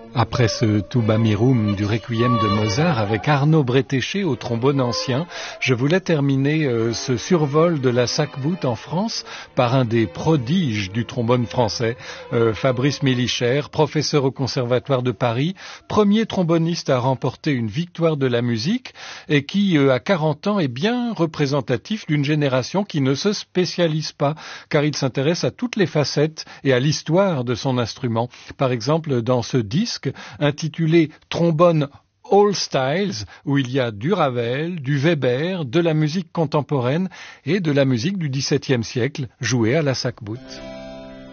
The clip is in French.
Après ce tuba mirum du Requiem de Mozart avec Arnaud Bretéché au trombone ancien, je voulais terminer ce survol de la Sackbout en France par un des prodiges du trombone français, Fabrice Millicher, professeur au Conservatoire de Paris, premier tromboniste à remporter une victoire de la musique et qui, à 40 ans, est bien représentatif d'une génération qui ne se spécialise pas, car il s'intéresse à toutes les facettes et à l'histoire de son instrument. Par exemple, dans ce disque intitulé Trombone All Styles, où il y a du Ravel, du Weber, de la musique contemporaine et de la musique du XVIIe siècle jouée à la Sackbout.